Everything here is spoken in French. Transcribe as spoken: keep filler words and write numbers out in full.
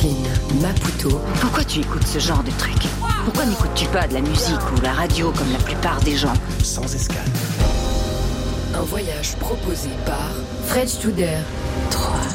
Brooklyn, Maputo. Pourquoi tu écoutes ce genre de truc ? Pourquoi n'écoutes-tu pas de la musique ou la radio comme la plupart des gens ? Sans escale. Un voyage proposé par Fred Studer. trois